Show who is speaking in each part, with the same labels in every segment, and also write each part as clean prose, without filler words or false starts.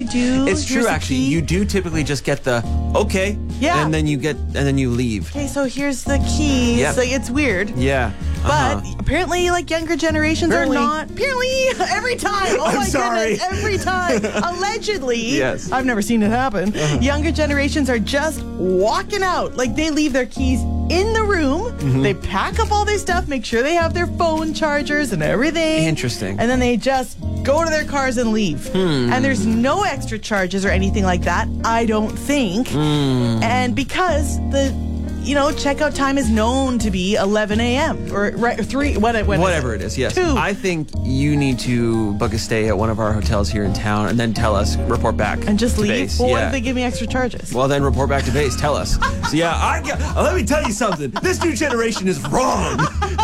Speaker 1: do.
Speaker 2: It's
Speaker 1: Here's
Speaker 2: true,
Speaker 1: the
Speaker 2: actually.
Speaker 1: key.
Speaker 2: You do typically just get the okay,
Speaker 1: Yeah.
Speaker 2: and then you leave.
Speaker 1: Okay, so here's the keys.
Speaker 2: Yep.
Speaker 1: Like, it's weird.
Speaker 2: Yeah.
Speaker 1: But apparently, like, younger generations
Speaker 2: Apparently.
Speaker 1: are not. Apparently, every time. Oh,
Speaker 2: I'm
Speaker 1: my
Speaker 2: sorry.
Speaker 1: goodness. Every time. Allegedly.
Speaker 2: Yes.
Speaker 1: I've never seen it happen. Younger generations are just walking out. Like, they leave their keys in the room. They pack up all their stuff, make sure they have their phone chargers and everything.
Speaker 2: Interesting.
Speaker 1: And then they just go to their cars and leave. And there's no extra charges or anything like that, I don't think. And because the checkout time is known to be 11 a.m. or 3,
Speaker 2: whatever it is, yes.
Speaker 1: 2.
Speaker 2: I think you need to book a stay at one of our hotels here in town and then tell us, report back.
Speaker 1: And just
Speaker 2: to
Speaker 1: leave?
Speaker 2: base.
Speaker 1: Well, what
Speaker 2: Yeah.
Speaker 1: if they give me extra charges?
Speaker 2: Well, then report back to base. Tell us. So, yeah, let me tell you something. This new generation is wrong.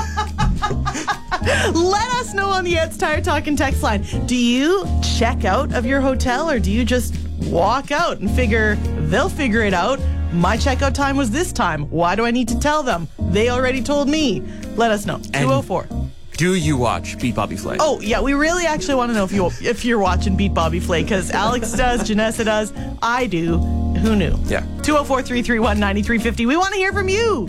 Speaker 1: Let us know on the Ed's Tire Talk and text line. Do you check out of your hotel or do you just walk out and figure they'll figure it out? My checkout time was this time. Why do I need to tell them? They already told me. Let us know. 204.
Speaker 2: Do you watch Beat Bobby Flay?
Speaker 1: Oh, yeah, we really actually want to know if you're watching Beat Bobby Flay, because Alex does, Janessa does, I do. Who knew?
Speaker 2: Yeah.
Speaker 1: 204-331-9350. We want to hear from you.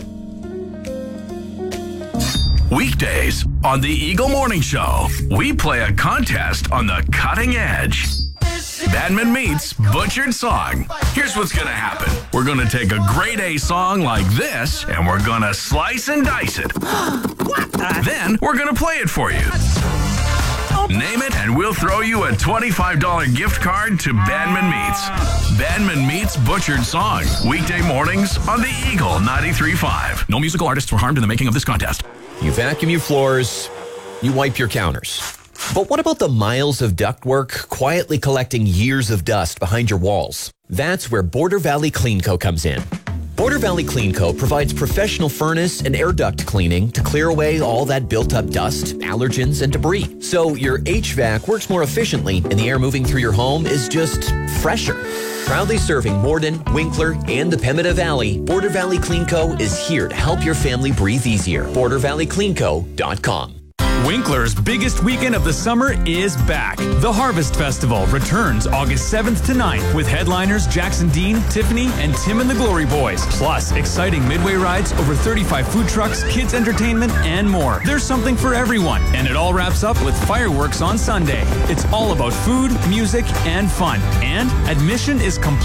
Speaker 3: Weekdays on the Eagle Morning Show, we play a contest on the cutting edge. Badman meets Butchered Song. Here's what's going to happen. We're going to take a grade A song like this, and we're going to slice and dice it. Then we're going to play it for you. Name it, and we'll throw you a $25 gift card to Badman Meets. Badman Meets Butchered Song. Weekday mornings on the Eagle 93.5. No musical artists were harmed in the making of this contest.
Speaker 4: You vacuum your floors, you wipe your counters. But what about the miles of ductwork quietly collecting years of dust behind your walls? That's where Border Valley Clean Co. comes in. Border Valley Clean Co. provides professional furnace and air duct cleaning to clear away all that built-up dust, allergens, and debris. So your HVAC works more efficiently and the air moving through your home is just fresher. Proudly serving Morden, Winkler, and the Pemmican Valley, Border Valley Clean Co. is here to help your family breathe easier. BorderValleyCleanCo.com.
Speaker 5: Winkler's biggest weekend of the summer is back. The Harvest Festival returns August 7th to 9th with headliners Jackson Dean, Tiffany, and Tim and the Glory Boys. Plus, exciting midway rides, over 35 food trucks, kids entertainment, and more. There's something for everyone, and it all wraps up with fireworks on Sunday. It's all about food, music, and fun. And admission is complete.